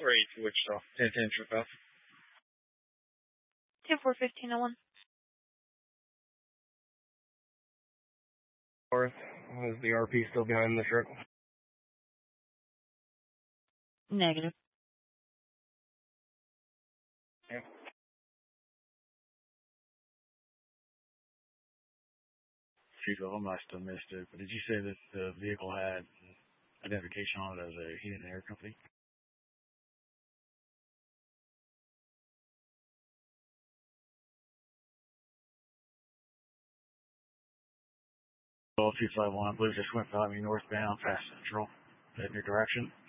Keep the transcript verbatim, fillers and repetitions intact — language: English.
eight to Wichita. ten ten trip out. ten four fifteen oh one. North. Is the R P still behind the truck? Negative. Yeah. Chico, I must have missed it, but did you say that the vehicle had identification on it as a heating and air company? twelve two five one, I believe just went by me northbound, past Central, in your direction.